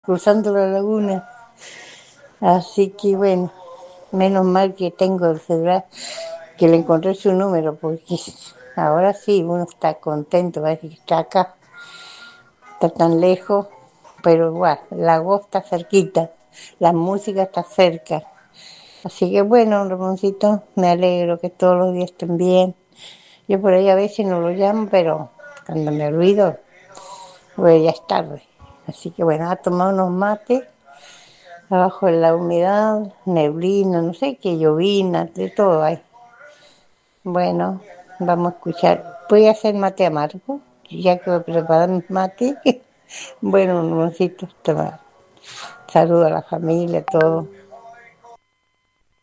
cruzando la laguna. Así que bueno, menos mal que tengo el celular, que le encontré su número, porque ahora sí uno está contento, parece que está acá, está tan lejos, pero igual, la voz está cerquita, la música está cerca. Así que bueno, Ramoncito, me alegro que todos los días estén bien. Yo por ahí a veces no lo llamo, pero cuando me olvido, pues ya es tarde. Así que bueno, a tomar unos mates, abajo de la humedad, neblina, no sé qué, llovina, de todo hay. Bueno, vamos a escuchar. Voy a hacer mate amargo, ya que voy a preparar mis mates. Bueno, Ramoncito, toma. Saludo a la familia, a todos.